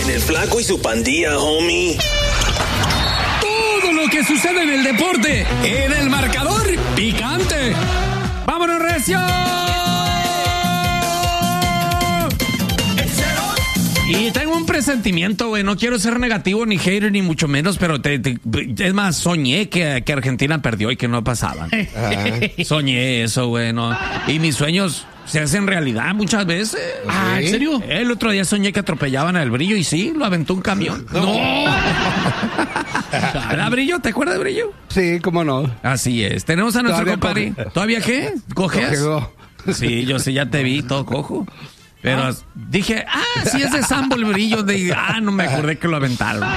En el Flaco y su pandilla, homie. Todo lo que sucede en el deporte, en el marcador picante. ¡Vámonos, recio! Y tengo un presentimiento, güey. No quiero ser negativo ni hater ni mucho menos, pero es más, soñé que Argentina perdió y que no pasaban. Soñé eso, güey, ¿no? Y mis sueños se hacen realidad muchas veces. Ah, ¿en serio? El otro día soñé que atropellaban al Brillo y sí, lo aventó un camión. ¡No! ¿Era Brillo? ¿Te acuerdas de Brillo? Sí, cómo no. Así es. Tenemos a nuestro compadre. ¿Todavía qué? ¿Cojeas? Sí, yo sí, ya te vi todo cojo. Pero dije, sí es de Sambo el Brillo. No me acordé que lo aventaron.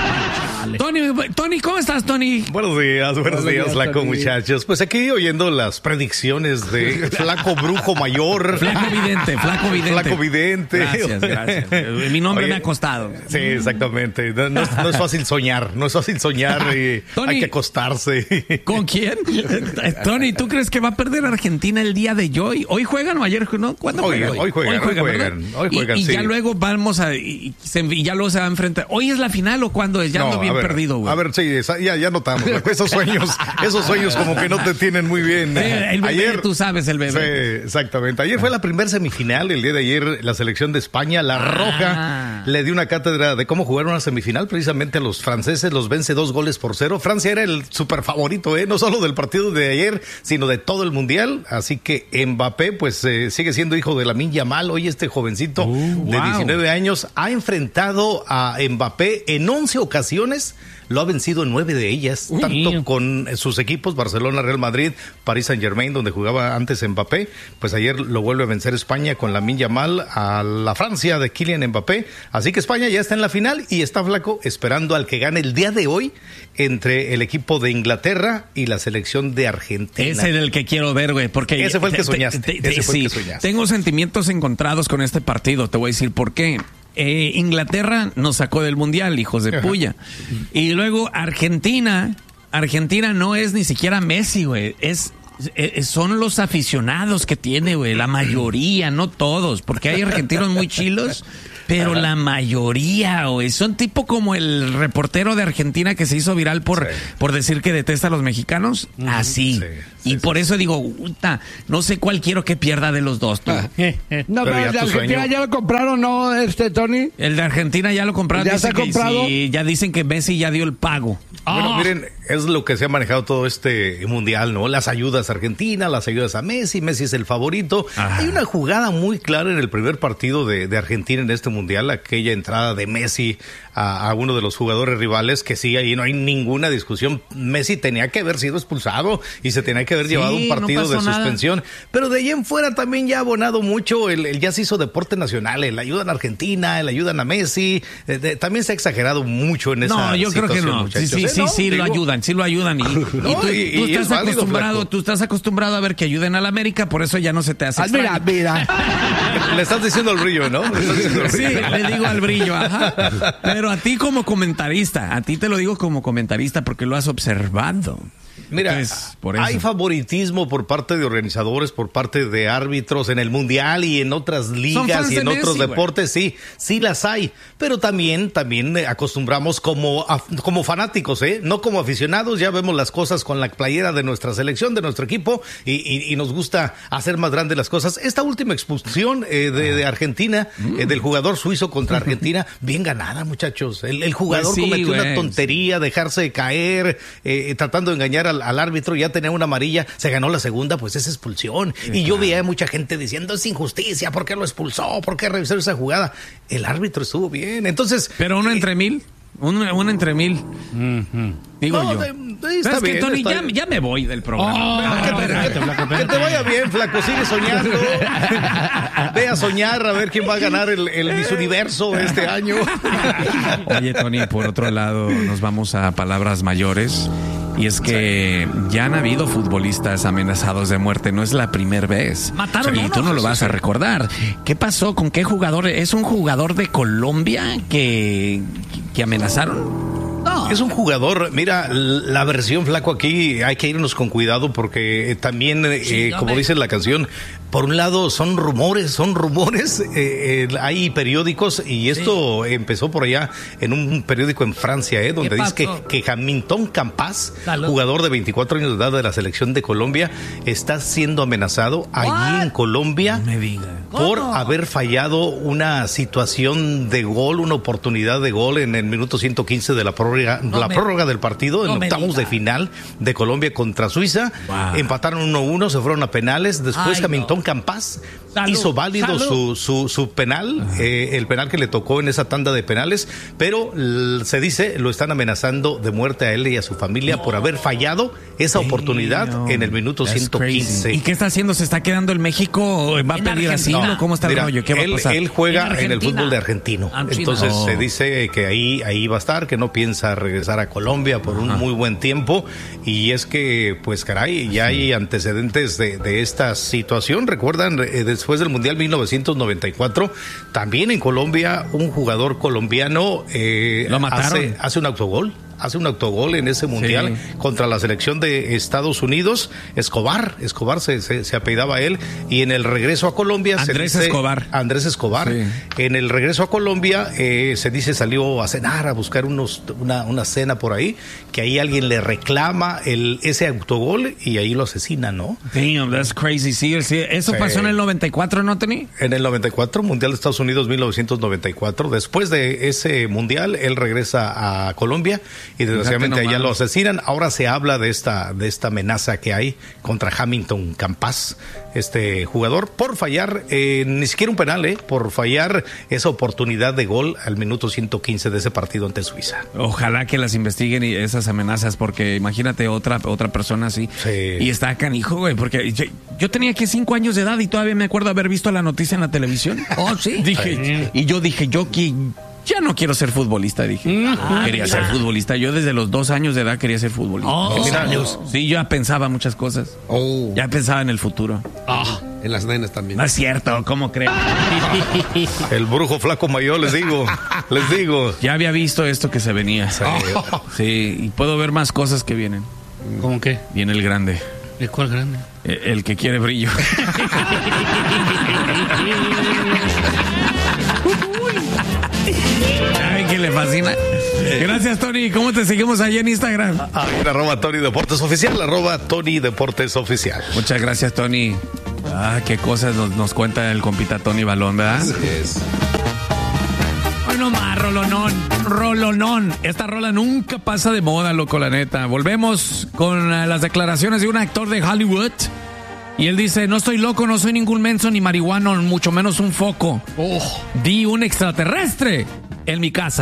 Tony, ¿cómo estás, Tony? Buenos días, Flaco, muchachos. Pues aquí oyendo las predicciones de Flaco Brujo Mayor. Flaco Vidente. Gracias. Mi nombre me ha costado. Sí, exactamente. No es fácil soñar. Y Tony, hay que acostarse. ¿Con quién? Tony, ¿tú crees que va a perder Argentina el día de hoy? ¿Hoy juegan o ayer? ¿No? ¿Cuándo juegan? Hoy juegan. Y sí. ya luego vamos y ya luego se va a enfrentar. ¿Hoy es la final o cuándo es? Ya ando bien perdido, güey. A ver, sí, ya notamos. Esos sueños como que no te tienen muy bien. El bebé, ayer, tú sabes, el bebé. Sí, exactamente. Ayer fue la primera semifinal. El día de ayer, la selección de España, la Roja, le dio una cátedra de cómo jugar una semifinal. Precisamente a los franceses los vence 2-0. Francia era el super favorito, no solo del partido de ayer, sino de todo el mundial. Así que Mbappé, pues sigue siendo hijo de Lamine Yamal. Hoy este jovencito de 19 años ha enfrentado a Mbappé en 11 ocasiones. Lo ha vencido en 9 de ellas, tanto con sus equipos, Barcelona, Real Madrid, Paris Saint-Germain, donde jugaba antes Mbappé. Pues ayer lo vuelve a vencer España con Lamine Yamal a la Francia de Kylian Mbappé. Así que España ya está en la final y está, Flaco, esperando al que gane el día de hoy entre el equipo de Inglaterra y la selección de Argentina. Ese es el que quiero ver, güey, porque ese fue el que soñaste. Tengo sentimientos encontrados con este partido. Te voy a decir por qué. Inglaterra nos sacó del mundial, hijos de puya. Y luego Argentina no es ni siquiera Messi, güey. Son los aficionados que tiene, güey. La mayoría, no todos, porque hay argentinos muy chilos. Pero la mayoría, güey, son tipo como el reportero de Argentina que se hizo viral por decir que detesta a los mexicanos. Así. Y por eso digo, no sé cuál quiero que pierda de los dos. No, pero el de Argentina ya lo compraron, ¿no, Tony? El de Argentina ya lo compraron. ¿Ya se ha comprado? Sí, ya dicen que Messi ya dio el pago. Bueno, miren, es lo que se ha manejado todo este mundial, ¿no? Las ayudas a Argentina, las ayudas a Messi es el favorito. Hay una jugada muy clara en el primer partido de Argentina en este mundial, aquella entrada de Messi a uno de los jugadores rivales, que sí, ahí no hay ninguna discusión. Messi tenía que haber sido expulsado y se tenía que haber llevado un partido de suspensión. Pero de ahí en fuera también ya ha abonado mucho, el ya se hizo deporte nacional, el ayudan a Argentina, el ayudan a Messi. También se ha exagerado mucho en esa situación. No, yo creo que no. Sí, lo ayudan. Tú estás acostumbrado a ver que ayuden a la América, por eso ya no se te hace extraño. Mira. Le estás diciendo al Brillo, ¿no? Sí, le digo al Brillo, ajá. Pero a ti como comentarista, a ti te lo digo como comentarista porque lo has observado. Mira, entonces, por eso. Hay favoritismo por parte de organizadores, por parte de árbitros en el mundial y en otras ligas y en otros deportes, sí las hay, pero también acostumbramos como fanáticos, no como aficionados. Ya vemos las cosas con la playera de nuestra selección, de nuestro equipo, y nos gusta hacer más grandes las cosas. Esta última expulsión de Argentina, del jugador suizo contra Argentina, bien ganada, muchachos. El jugador cometió una tontería, dejarse caer, tratando de engañar al árbitro, ya tenía una amarilla, se ganó la segunda, pues es expulsión. Y yo veía a mucha gente diciendo, es injusticia, ¿por qué lo expulsó? ¿Por qué revisó esa jugada? El árbitro estuvo bien, entonces... Pero uno entre mil. Uno entre mil. Digo yo. Está bien, que, Tony, ya me voy del programa. Que te vaya bien, Flaco. Sigue soñando. Ve a soñar a ver quién va a ganar el Miss Universo este año. Oye, Tony, por otro lado, nos vamos a palabras mayores. Y es que ya han habido futbolistas amenazados de muerte. No es la primera vez. Mataron y tú no lo vas a recordar. ¿Qué pasó? ¿Con qué jugador? ¿Es un jugador de Colombia que amenazaron? No. Es un jugador, mira, la versión, Flaco, aquí hay que irnos con cuidado porque también, como dice la canción, por un lado son rumores, hay periódicos y esto empezó por allá en un periódico en Francia, donde dice que Hamilton Campas, jugador de 24 años de edad de la selección de Colombia, está siendo amenazado allí en Colombia por haber fallado una situación de gol, una oportunidad de gol en el minuto 115 de la prórroga del partido, en octavos de final de Colombia contra Suiza. Empataron 1-1, se fueron a penales. Después Hamilton Campas hizo válido su penal, el penal que le tocó en esa tanda de penales, pero se dice lo están amenazando de muerte a él y a su familia por haber fallado esa oportunidad en el minuto 115. ¿Y qué está haciendo? ¿Se está quedando en México? ¿Va a pedir asilo? ¿Cómo está el rollo? ¿Qué va a pasar? Él juega en el fútbol de argentino. Entonces se dice que ahí va a estar, que no piensa regresar a Colombia por un muy buen tiempo. Y es que, pues caray, ya hay antecedentes de esta situación. Recuerdan, después del Mundial 1994, también en Colombia, un jugador colombiano lo mataron. Hace un autogol. Hace un autogol en ese mundial contra la selección de Estados Unidos. Escobar se apellidaba él, y en el regreso a Colombia Andrés Escobar. Sí. En el regreso a Colombia se dice salió a cenar, a buscar una cena por ahí, que ahí alguien le reclama ese autogol y ahí lo asesina, ¿no? Damn, that's crazy. Sí, eso pasó en el 94, ¿no, Tony? En el 94, Mundial de Estados Unidos 1994. Después de ese mundial, él regresa a Colombia y desgraciadamente allá lo asesinan. Ahora se habla de esta amenaza que hay contra Hamilton Campas, este jugador, por fallar ni siquiera un penal, por fallar esa oportunidad de gol al minuto 115 de ese partido ante Suiza. Ojalá que las investiguen y esas amenazas, porque imagínate otra persona así. Sí. Y está canijo, güey, porque yo tenía aquí 5 años de edad y todavía me acuerdo haber visto la noticia en la televisión. Oh, sí. Yo dije, ya no quiero ser futbolista, dije. Quería ser futbolista. Yo desde los 2 años de edad quería ser futbolista. 2 años. Sí, yo ya pensaba muchas cosas. Ya pensaba en el futuro. En las nenas también. No es cierto, ¿cómo creen? El brujo flaco mayor, les digo. Ya había visto esto que se venía. Sí, y puedo ver más cosas que vienen. ¿Cómo qué? Viene el grande. ¿El cuál grande? El que quiere brillo. Ay, que le fascina. Gracias, Tony. ¿Cómo te seguimos ahí en Instagram? @Tony Deportes Oficial, @Tony Deportes Oficial. Muchas gracias, Tony. Qué cosas nos cuenta el compita Tony Balón, ¿verdad? Así es. Hoy nomás, rolonón. Esta rola nunca pasa de moda, loco, la neta. Volvemos con las declaraciones de un actor de Hollywood. Y él dice, no estoy loco, no soy ningún menso ni marihuano, mucho menos un foco. Di un extraterrestre en mi casa.